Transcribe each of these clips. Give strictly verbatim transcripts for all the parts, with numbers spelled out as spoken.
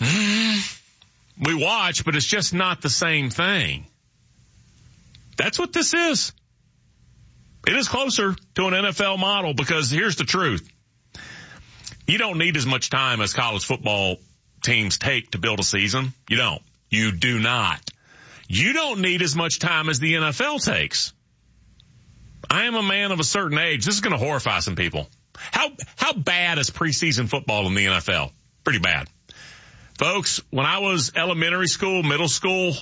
We watch, but it's just not the same thing. That's what this is. It is closer to an N F L model because here's the truth. You don't need as much time as college football teams take to build a season. You don't. You do not. You don't need as much time as the N F L takes. I am a man of a certain age. This is going to horrify some people. How, how bad is preseason football in the N F L? Pretty bad. Folks, when I was elementary school, middle school,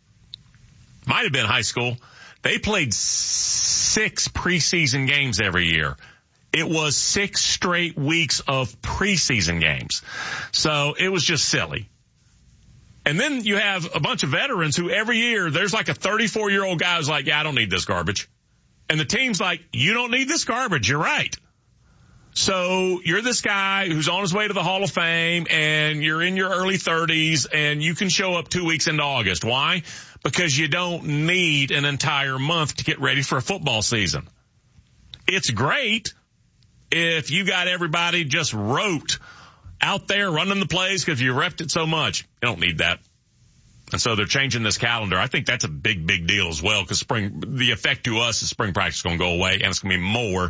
might have been high school, they played six preseason games every year. It was six straight weeks of preseason games. So it was just silly. And then you have a bunch of veterans who every year there's like a thirty-four-year-old guy who's like, yeah, I don't need this garbage. And the team's like, you don't need this garbage. You're right. So you're this guy who's on his way to the Hall of Fame and you're in your early thirties and you can show up two weeks into August. Why? Because you don't need an entire month to get ready for a football season. It's great if you got everybody just rote out there running the plays because you repped it so much. You don't need that. And so they're changing this calendar. I think that's a big, big deal as well because spring, the effect to us is spring practice is going to go away and it's going to be more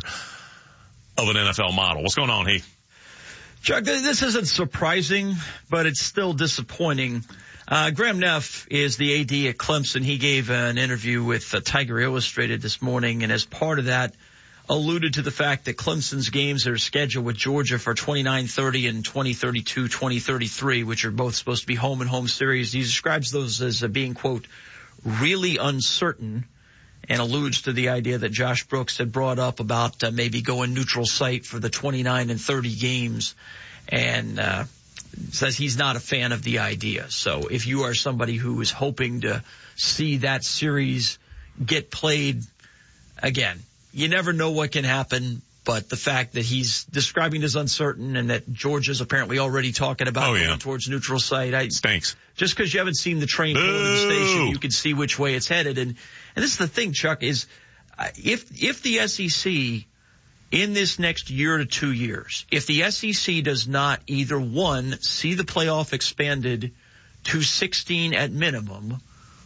of an N F L model. What's going on, Heath? Chuck, this isn't surprising, but it's still disappointing. Uh, Graham Neff is the A D at Clemson. He gave an interview with uh, Tiger Illustrated this morning, and as part of that, alluded to the fact that Clemson's games are scheduled with Georgia for twenty-nine thirty and twenty thirty-two, twenty thirty-three, which are both supposed to be home and home series. He describes those as uh, being, quote, really uncertain, and alludes to the idea that Josh Brooks had brought up about uh, maybe going neutral site for the twenty-nine and thirty games, and uh says he's not a fan of the idea. So if you are somebody who is hoping to see that series get played, again, you never know what can happen, but the fact that he's describing it as uncertain and that Georgia's apparently already talking about oh, yeah. going towards neutral site. I, Stinks. Just because you haven't seen the train pull in the station, you can see which way it's headed. And, and this is the thing, Chuck, is uh, if, if the S E C in this next year to two years, if the S E C does not either, one, see the playoff expanded to sixteen at minimum,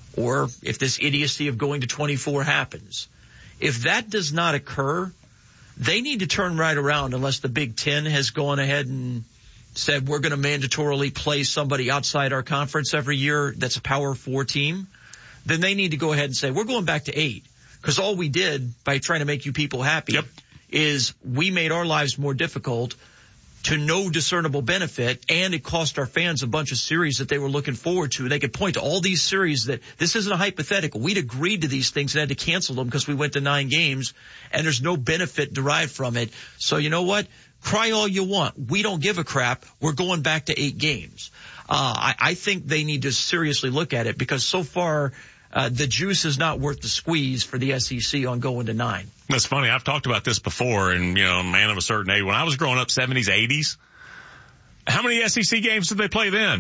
or if this idiocy of going to twenty-four happens, if that does not occur, they need to turn right around unless the Big Ten has gone ahead and said we're going to mandatorily play somebody outside our conference every year that's a Power Four team. Then they need to go ahead and say we're going back to eight, because all we did by trying to make you people happy yep. is we made our lives more difficult to no discernible benefit, and it cost our fans a bunch of series that they were looking forward to. They could point to all these series that this isn't a hypothetical. We'd agreed to these things and had to cancel them because we went to nine games, and there's no benefit derived from it. So you know what? Cry all you want. We don't give a crap. We're going back to eight games. Uh, I, I think they need to seriously look at it, because so far uh, the juice is not worth the squeeze for the S E C on going to nine. That's funny. I've talked about this before, and, you know, man of a certain age. When I was growing up, seventies, eighties, how many S E C games did they play then?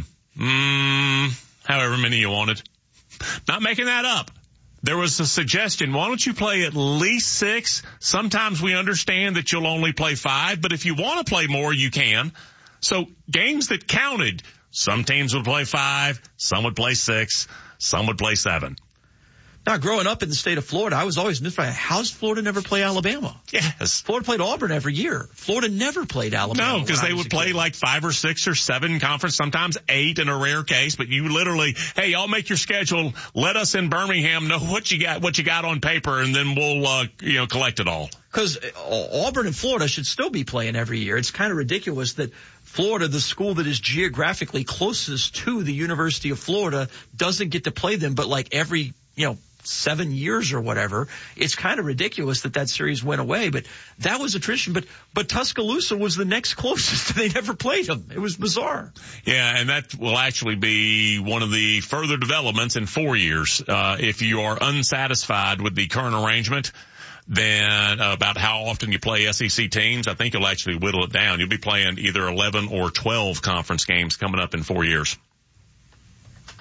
Mm, however many you wanted. Not making that up. There was a suggestion, why don't you play at least six? Sometimes we understand that you'll only play five, but if you want to play more, you can. So games that counted, some teams would play five, some would play six, some would play seven. Now, growing up in the state of Florida, I was always mystified. How's Florida never play Alabama? Yes. Florida played Auburn every year. Florida never played Alabama. No, because they would play like five or six or seven conference, sometimes eight in a rare case. But you literally, hey, y'all make your schedule. Let us in Birmingham know what you got, what you got on paper, and then we'll, uh, you know, collect it all. Because Auburn and Florida should still be playing every year. It's kind of ridiculous that Florida, the school that is geographically closest to the University of Florida, doesn't get to play them, but like every, you know, seven years or whatever. It's kind of ridiculous that that series went away, but that was a tradition. But, but Tuscaloosa was the next closest. They never played them. It was bizarre. Yeah, and that will actually be one of the further developments in four years. Uh, if you are unsatisfied with the current arrangement, then uh, about how often you play S E C teams, I think you'll actually whittle it down. You'll be playing either eleven or twelve conference games coming up in four years.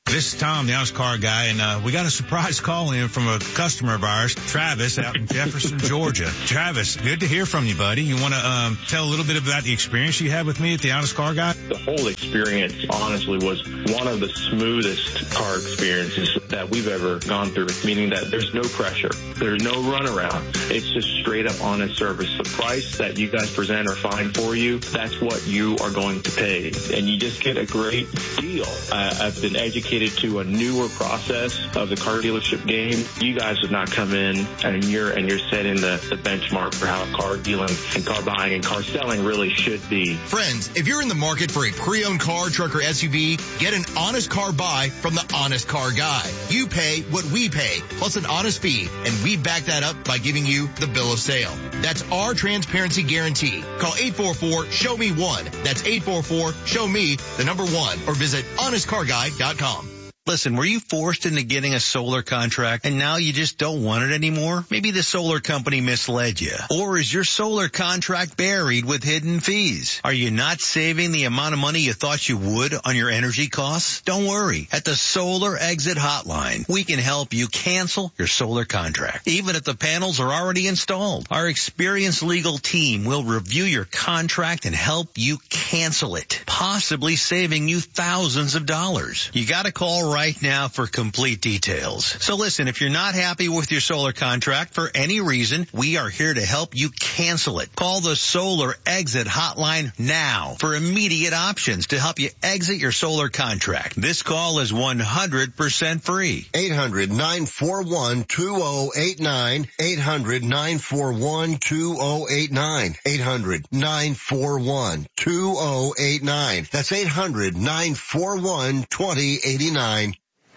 This is Tom, the Honest Car Guy, and uh, we got a surprise call in from a customer of ours, Travis, out in Jefferson, Georgia. Travis, good to hear from you, buddy. You want to um, tell a little bit about the experience you had with me at the Honest Car Guy? The whole experience, honestly, was one of the smoothest car experiences that we've ever gone through, meaning that there's no pressure. There's no runaround. It's just straight up honest service. The price that you guys present or find for you, that's what you are going to pay. And you just get a great deal. Uh, I've been educated to a newer process of the car dealership game. You guys would not come in and you're and you're setting the, the benchmark for how car dealing and car buying and car selling really should be. Friends, if you're in the market for a pre-owned car, truck, or S U V, get an honest car buy from the Honest Car Guy. You pay what we pay, plus an honest fee, and we back that up by giving you the bill of sale. That's our transparency guarantee. Call eight four four, show me one. That's eight four four, show me the number one, or visit honest car guy dot com. Listen, were you forced into getting a solar contract and now you just don't want it anymore? Maybe the solar company misled you. Or is your solar contract buried with hidden fees? Are you not saving the amount of money you thought you would on your energy costs? Don't worry. At the Solar Exit Hotline, we can help you cancel your solar contract, even if the panels are already installed. Our experienced legal team will review your contract and help you cancel it, possibly saving you thousands of dollars. You got to call right right now for complete details. So listen, if you're not happy with your solar contract for any reason, we are here to help you cancel it. Call the Solar Exit Hotline now for immediate options to help you exit your solar contract. This call is one hundred percent free. eight hundred, nine four one, two oh eight nine. eight hundred, nine four one, two oh eight nine. eight hundred, nine four one, two oh eight nine. That's eight hundred, nine four one, two oh eight nine.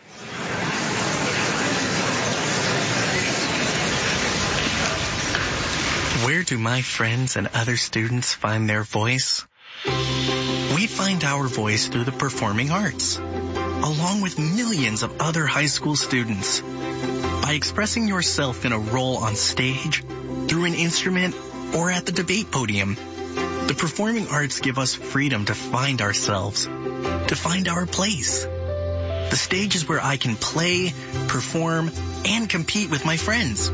Where do my friends and other students find their voice? We find our voice through the performing arts, along with millions of other high school students. By expressing yourself in a role on stage, through an instrument, or at the debate podium, the performing arts give us freedom to find ourselves, to find our place. The stage is where I can play, perform, and compete with my friends.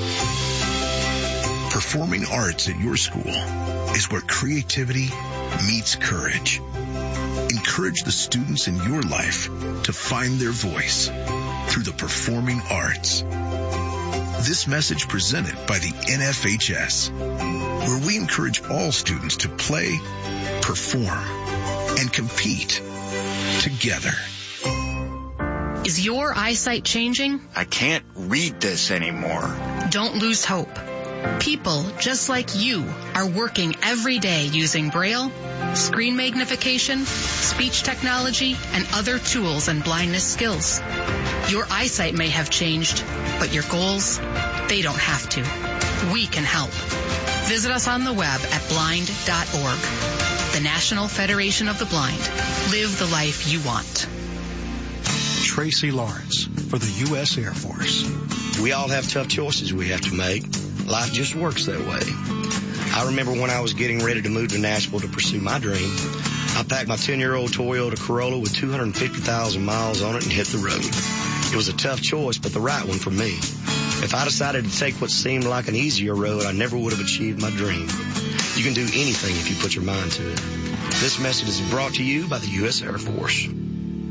Performing arts at your school is where creativity meets courage. Encourage the students in your life to find their voice through the performing arts. This message presented by the N F H S, where we encourage all students to play, perform, and compete together. Is your eyesight changing? I can't read this anymore. Don't lose hope. People just like you are working every day using Braille, screen magnification, speech technology, and other tools and blindness skills. Your eyesight may have changed, but your goals, they don't have to. We can help. Visit us on the web at blind dot org. The National Federation of the Blind. Live the life you want. Tracy Lawrence for the U S Air Force. We all have tough choices we have to make. Life just works that way. I remember when I was getting ready to move to Nashville to pursue my dream, I packed my ten-year-old Toyota Corolla with two hundred fifty thousand miles on it and hit the road. It was a tough choice, but the right one for me. If I decided to take what seemed like an easier road, I never would have achieved my dream. You can do anything if you put your mind to it. This message is brought to you by the U S Air Force.